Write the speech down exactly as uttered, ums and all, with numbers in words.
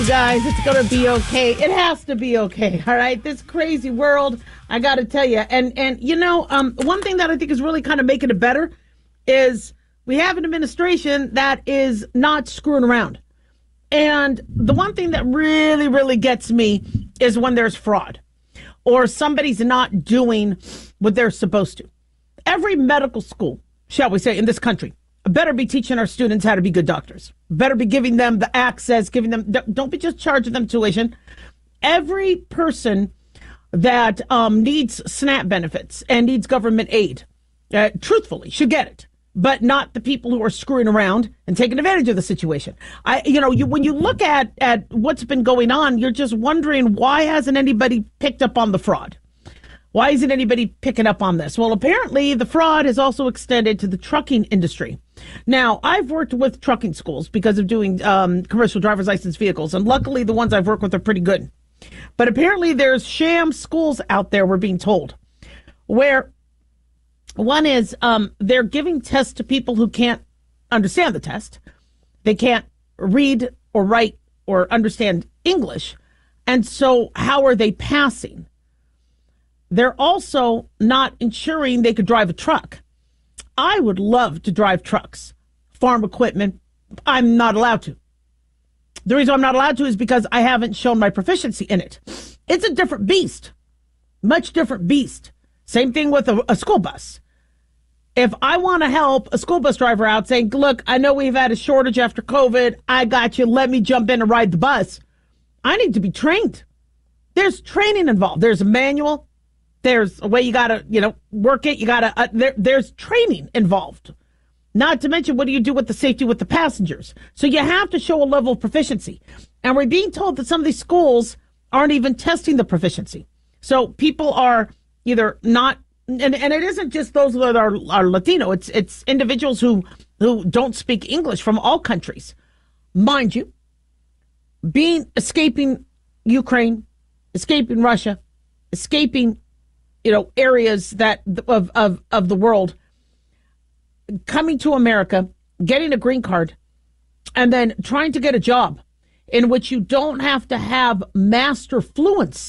guys. It's going to be okay. It has to be okay. All right. This crazy world, I got to tell you. And, and you know, um, one thing that I think is really kind of making it better is we have an administration that is not screwing around. And the one thing that really, really gets me is when there's fraud or somebody's not doing what they're supposed to. Every medical school, shall we say, in this country, better be teaching our students how to be good doctors. Better be giving them the access, giving them, don't be just charging them tuition. Every person that um, needs SNAP benefits and needs government aid, uh, truthfully, should get it. But not the people who are screwing around and taking advantage of the situation. I, you know, you, when you look at, at what's been going on, you're just wondering, why hasn't anybody picked up on the fraud? Why isn't anybody picking up on this? Well, apparently the fraud has also extended to the trucking industry. Now, I've worked with trucking schools because of doing um, commercial driver's license vehicles, and luckily the ones I've worked with are pretty good. But apparently there's sham schools out there, we're being told, where one is um, they're giving tests to people who can't understand the test. They can't read or write or understand English. And so how are they passing? They're also not ensuring they could drive a truck. I would love to drive trucks, farm equipment. I'm not allowed to. The reason I'm not allowed to is because I haven't shown my proficiency in it. It's a different beast, much different beast. Same thing with a, a school bus. If I want to help a school bus driver out saying, look, I know we've had a shortage after COVID. I got you. Let me jump in and ride the bus. I need to be trained. There's training involved. There's a manual. There's a way you got to, you know, work it. You got to, uh, there, there's training involved. Not to mention, what do you do with the safety with the passengers? So you have to show a level of proficiency. And we're being told that some of these schools aren't even testing the proficiency. So people are either not, and, and it isn't just those that are, are Latino. It's, it's individuals who, who don't speak English from all countries. Mind you, being, escaping Ukraine, escaping Russia, escaping you know, areas that of, of, of the world, coming to America, getting a green card, and then trying to get a job in which you don't have to have master fluency.